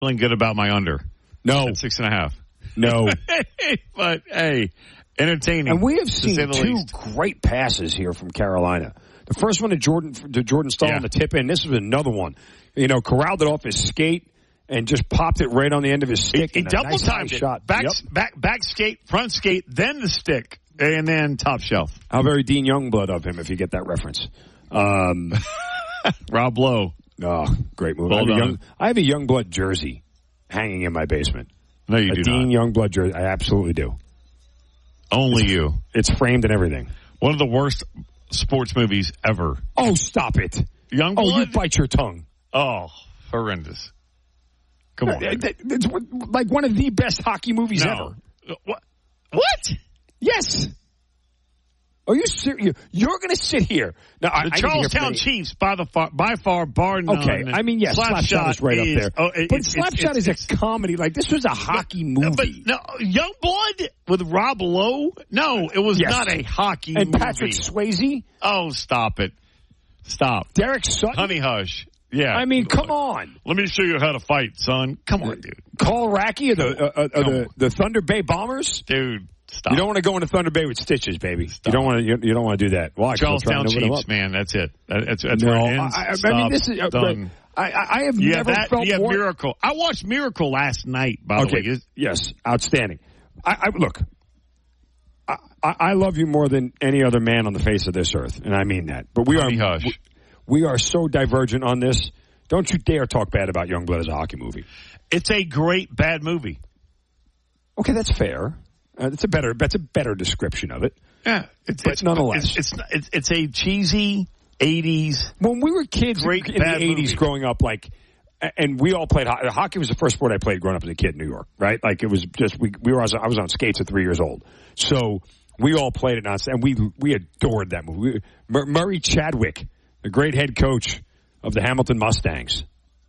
feeling good about my under. No. At 6.5. No. But, hey, entertaining. And we have seen two least. great passes here from Carolina. The first one to Jordan Stahl on the tip in. This was another one. You know, corralled it off his skate and just popped it right on the end of his stick. He double timed it. Shot. Back skate, front skate, then the stick, and then top shelf. How very Dean Youngblood of him, if you get that reference. Rob Lowe. Oh, great move. I have a Youngblood jersey hanging in my basement. No, you do Dean not. Youngblood jersey. I absolutely do. Only you. It's framed and everything. One of the worst sports movies ever. Oh, stop it. Youngblood? Oh, you bite your tongue. Oh, horrendous. Come on. It's like one of the best hockey movies ever. What? Yes. Are you serious? You're going to sit here. Now, the Charlestown Chiefs, by far, bar none. Okay, I mean, yes, Slapshot is right up there. But Slapshot is a comedy. Like, this was a hockey movie. But no, Youngblood with Rob Lowe? No, it was not a hockey movie. And Patrick Swayze? Oh, stop it. Stop. Derek Sutton? Honey Hush. Yeah. I mean, come on. Let me show you how to fight, son. Come on, dude. Carl Racky of the Thunder Bay Bombers? Dude. Stop. You don't want to go into Thunder Bay with stitches, baby. Stop. You don't want to do that. Well, Charlestown Chiefs, man. That's it. That's no, where it ends. I mean, this is done. I have never felt more. Miracle. I watched Miracle last night. By the way, yes, outstanding. Look. I love you more than any other man on the face of this earth, and I mean that. But we are so divergent on this. Don't you dare talk bad about Youngblood as a hockey movie. It's a great bad movie. Okay, that's fair. That's a better description of it. Yeah, but nonetheless, it's a cheesy 80s. When we were kids in the 80s, movie. Growing up, and we all played hockey. Hockey was the first sport I played growing up as a kid in New York. Right, like it was just I was on skates at 3 years old, so we all played it nonstop, and we adored that movie. Murray Chadwick, the great head coach of the Hamilton Mustangs.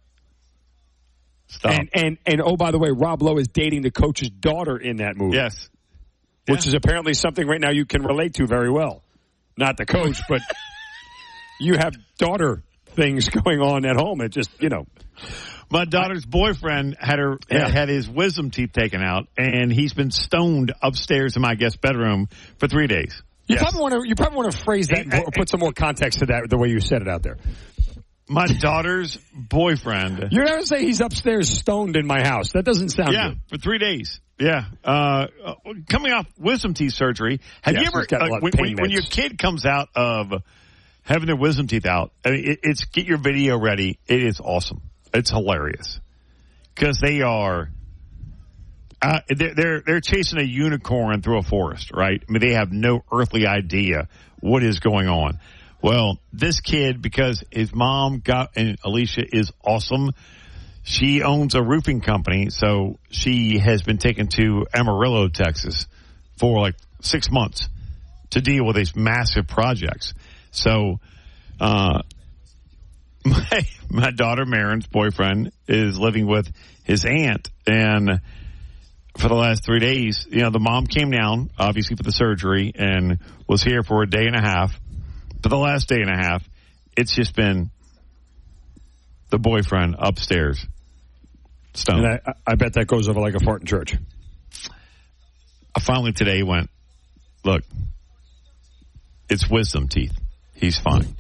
Stop. And oh, by the way, Rob Lowe is dating the coach's daughter in that movie. Yes. Which is apparently something right now you can relate to very well. Not the coach, but you have daughter things going on at home. It just, My daughter's boyfriend had his wisdom teeth taken out, and he's been stoned upstairs in my guest bedroom for 3 days. You probably want to phrase that or put some more context to that, the way you said it out there. My daughter's boyfriend. You're going to say he's upstairs stoned in my house. That doesn't sound good. For 3 days. Yeah. Coming off wisdom teeth surgery. Have you ever, when your kid comes out of having their wisdom teeth out, I mean, it's get your video ready. It is awesome. It's hilarious. Because they are, they're chasing a unicorn through a forest, right? I mean, they have no earthly idea what is going on. Well, this kid, because his mom and Alicia is awesome, she owns a roofing company, so she has been taken to Amarillo, Texas for 6 months to deal with these massive projects. So, my daughter Marin's boyfriend is living with his aunt, and for the last 3 days, the mom came down, obviously for the surgery, and was here for a day and a half. For the last day and a half, it's just been the boyfriend upstairs. Stoned. And I bet that goes over like a fart in church. I finally today went, look, it's wisdom teeth. He's fine.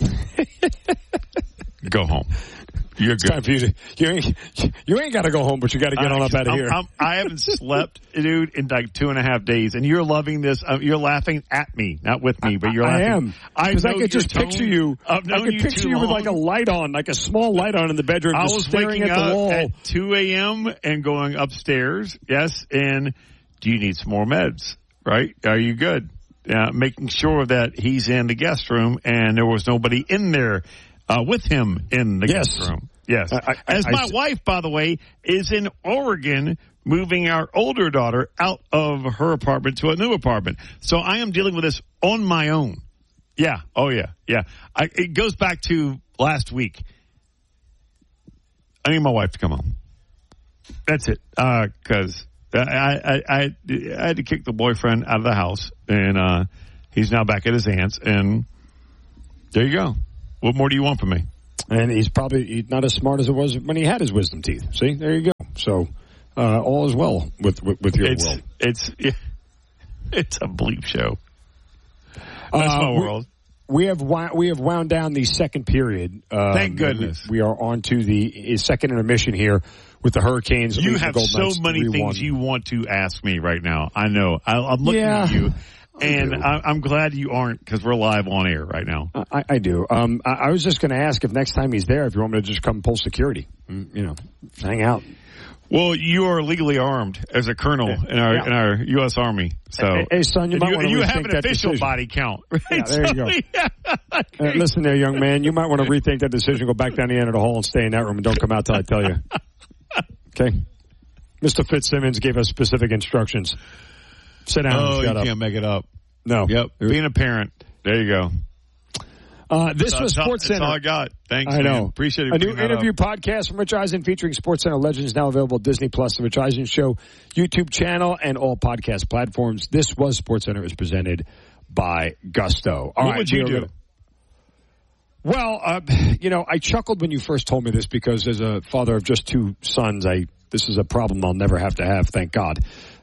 Go home. You're good. Time for you ain't got to go home, but you got to get on up out of here. I haven't slept, dude, in 2.5 days, and you're loving this. You're laughing at me, not with me, but you're laughing. I am. Because I could just picture you. I could picture you with a light on, like a small light on in the bedroom, I just was staring waking at the wall. At 2 a.m. and going upstairs. Yes, and do you need some more meds? Right? Are you good? Making sure that he's in the guest room, and there was nobody in there with him in the guest room. Yes. As my wife, by the way, is in Oregon moving our older daughter out of her apartment to a new apartment. So I am dealing with this on my own. Yeah. Oh, yeah. Yeah. It goes back to last week. I need my wife to come home. That's it. Because I had to kick the boyfriend out of the house, and he's now back at his aunt's, and there you go. What more do you want from me? And he's not as smart as it was when he had his wisdom teeth. See, there you go. So all is well with your world. It's a bleep show. That's my world. We have wound down the second period. Thank goodness. We are on to the second intermission here with the Hurricanes. You have so many things you want to ask me right now. I know. I'm looking at you. And I'm glad you aren't, because we're live on air right now. I do. I was just going to ask if next time he's there, if you want me to just come pull security, hang out. Well, you are legally armed as a colonel in our U.S. Army. So, hey son, you might want to have an official body count. Right? Yeah, there you go. Listen there, young man. You might want to rethink that decision. Go back down the end of the hall and stay in that room, and don't come out till I tell you. Okay, Mr. Fitzsimmons gave us specific instructions. Sit down and shut up. You can't make it up. No. Yep. Being a parent. There you go. This was SportsCenter. That's all I got. Thanks. I know. Man. Appreciate it. A new interview podcast from Rich Eisen featuring SportsCenter legends now available at Disney Plus, the Rich Eisen Show YouTube channel, and all podcast platforms. This was SportsCenter. Is presented by Gusto. What would you do? Well, I chuckled when you first told me this, because as a father of just two sons, this is a problem I'll never have to have, thank God.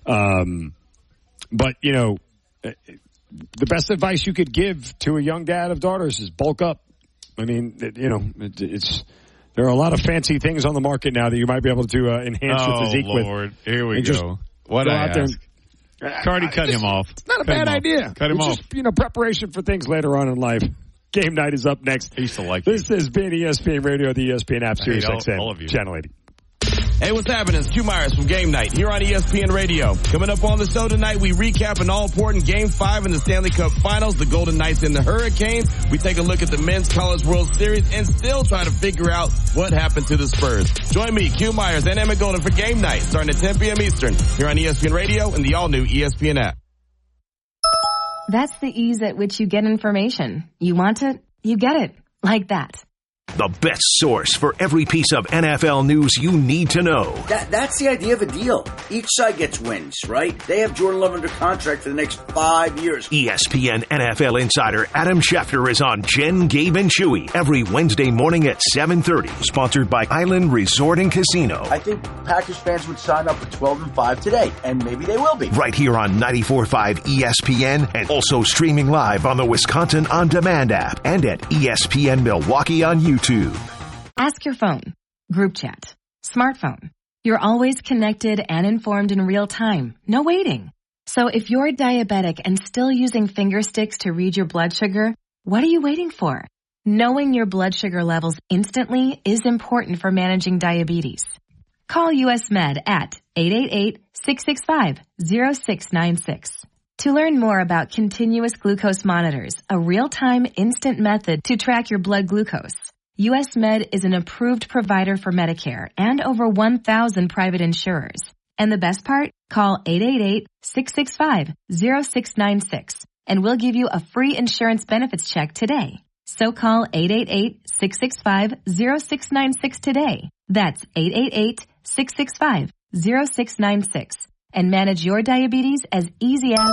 But, the best advice you could give to a young dad of daughters is bulk up. I mean, there are a lot of fancy things on the market now that you might be able to enhance your physique with. Oh, Lord. Here we go. What I ask. Cardi, cut him off. It's not a bad idea. Cut him off. Just, preparation for things later on in life. Game night is up next. I used to like this. Has been ESPN Radio, the ESPN app, Sirius XM, all of you. Channel 80. Hey, what's happening? It's Q Myers from Game Night here on ESPN Radio. Coming up on the show tonight, we recap an all-important Game 5 in the Stanley Cup Finals, the Golden Knights and the Hurricanes. We take a look at the Men's College World Series and still try to figure out what happened to the Spurs. Join me, Q Myers, and Emma Golden for Game Night, starting at 10 p.m. Eastern here on ESPN Radio and the all-new ESPN app. That's the ease at which you get information. You want it, you get it. Like that. The best source for every piece of NFL news you need to know. That's the idea of a deal. Each side gets wins, right? They have Jordan Love under contract for the next 5 years. ESPN NFL insider Adam Schefter is on Jen, Gabe, and Chewy every Wednesday morning at 7:30. Sponsored by Island Resort and Casino. I think Packers fans would sign up for 12-5 today, and maybe they will be. Right here on 94.5 ESPN, and also streaming live on the Wisconsin On Demand app and at ESPN Milwaukee on YouTube. Ask your phone, group chat, smartphone. You're always connected and informed in real time. No waiting. So if you're diabetic and still using finger sticks to read your blood sugar, what are you waiting for? Knowing your blood sugar levels instantly is important for managing diabetes. Call US Med at 888-665-0696. To learn more about continuous glucose monitors, a real-time instant method to track your blood glucose, US Med is an approved provider for Medicare and over 1,000 private insurers. And the best part? Call 888-665-0696 and we'll give you a free insurance benefits check today. So call 888-665-0696 today. That's 888-665-0696 and manage your diabetes as easy as...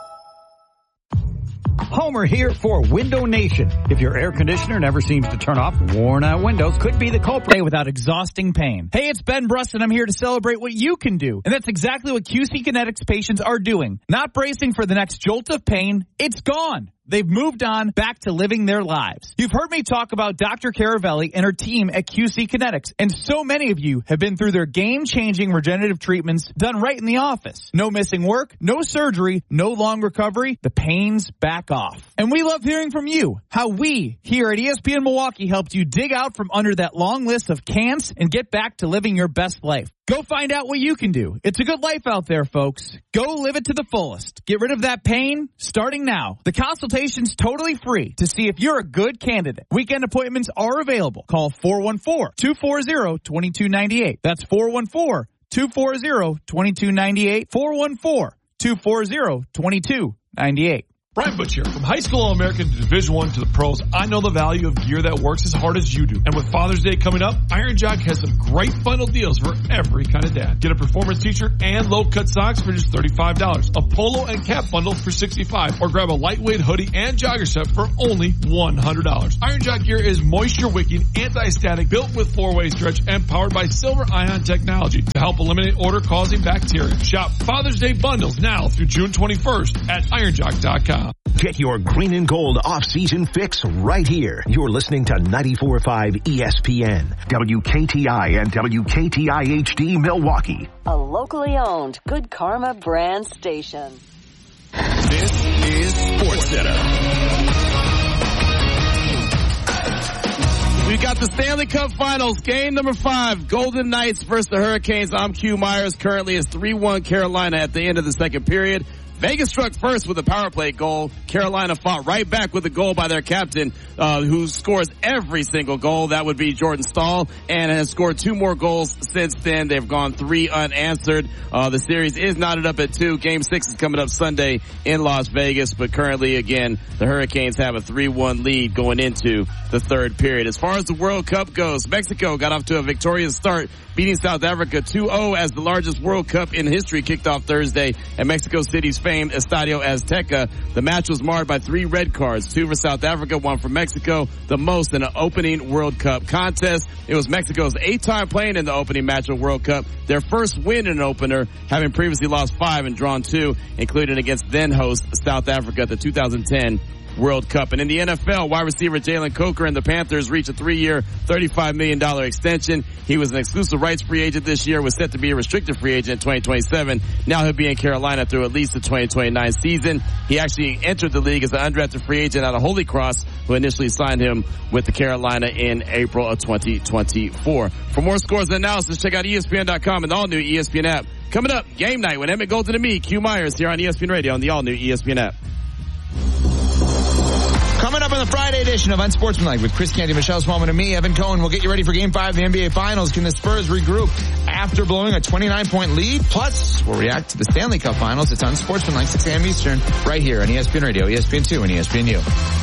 Homer here for Window Nation. If your air conditioner never seems to turn off, worn out windows could be the culprit. Without exhausting pain. Hey, it's Ben Brust, and I'm here to celebrate what you can do. And that's exactly what QC Kinetics patients are doing. Not bracing for the next jolt of pain. It's gone. They've moved on back to living their lives. You've heard me talk about Dr. Caravelli and her team at QC Kinetics, and so many of you have been through their game-changing regenerative treatments done right in the office. No missing work, no surgery, no long recovery. The pain's back off. And we love hearing from you, how we here at ESPN Milwaukee helped you dig out from under that long list of can'ts and get back to living your best life. Go find out what you can do. It's a good life out there, folks. Go live it to the fullest. Get rid of that pain starting now. The consultation's totally free to see if you're a good candidate. Weekend appointments are available. Call 414-240-2298. That's 414-240-2298. 414-240-2298. Brian Butch here. From high school All-American to Division I to the pros, I know the value of gear that works as hard as you do. And with Father's Day coming up, Iron Jock has some great bundle deals for every kind of dad. Get a performance t-shirt and low-cut socks for just $35. A polo and cap bundle for $65. Or grab a lightweight hoodie and jogger set for only $100. Iron Jock gear is moisture-wicking, anti-static, built with 4-way stretch, and powered by Silver Ion technology to help eliminate odor-causing bacteria. Shop Father's Day bundles now through June 21st at ironjock.com. Get your green and gold off-season fix right here. You're listening to 94.5 ESPN, WKTI and WKTI HD Milwaukee. A locally owned Good Karma brand station. This is SportsCenter. We got the Stanley Cup Finals, game number 5, Golden Knights versus the Hurricanes. I'm Q Myers. Currently it's 3-1 Carolina at the end of the second period. Vegas struck first with a power play goal. Carolina fought right back with a goal by their captain, who scores every single goal. That would be Jordan Staal, and has scored 2 more goals since then. They've gone 3 unanswered. The series is knotted up at 2. Game 6 is coming up Sunday in Las Vegas, but currently, again, the Hurricanes have a 3-1 lead going into the third period. As far as the World Cup goes, Mexico got off to a victorious start, beating South Africa 2-0 as the largest World Cup in history kicked off Thursday at Mexico City's famed Estadio Azteca. The match was marred by 3 red cards, 2 for South Africa, 1 for Mexico, the most in an opening World Cup contest. It was Mexico's 8th time playing in the opening match of World Cup, their first win in an opener, having previously lost 5 and drawn 2, including against then host South Africa at the 2010 World Cup. And in the NFL, wide receiver Jalen Coker and the Panthers reached a 3-year, $35 million extension. He was an exclusive rights free agent this year, was set to be a restricted free agent in 2027. Now he'll be in Carolina through at least the 2029 season. He actually entered the league as an undrafted free agent out of Holy Cross, who initially signed him with the Carolina in April of 2024. For more scores and analysis, check out ESPN.com and the all-new ESPN app. Coming up, game night with Emmett Golden and me, Q Myers, here on ESPN Radio on the all-new ESPN app. Coming up on the Friday edition of Unsportsmanlike with Chris Canty, Michelle Smallman, and me, Evan Cohen. We'll get you ready for Game 5 of the NBA Finals. Can the Spurs regroup after blowing a 29-point lead? Plus, we'll react to the Stanley Cup Finals. It's Unsportsmanlike, 6 a.m. Eastern, right here on ESPN Radio, ESPN2, and ESPNU.